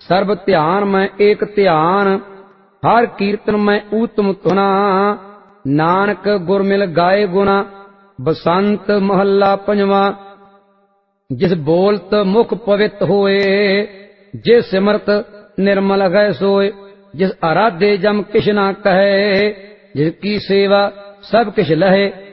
SERB ध्यान मैं एक ध्यान, हर कीर्तन मैं उत्तम धुना। नानक गुर मिल गाए गुना, बसंत महला पंजवा। जिस बोलत मुख पवित होए, जिस सिमरत निर्मल गए सोए। जिस आराधे जम किश ना कहे, जिसकी सेवा सब किश लहे।